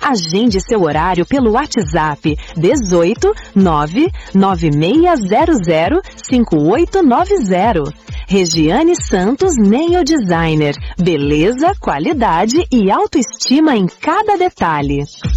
Agende seu horário pelo WhatsApp 18 99600 5890. Regiane Santos Nail Designer. Beleza, qualidade e autoestima em cada detalhe.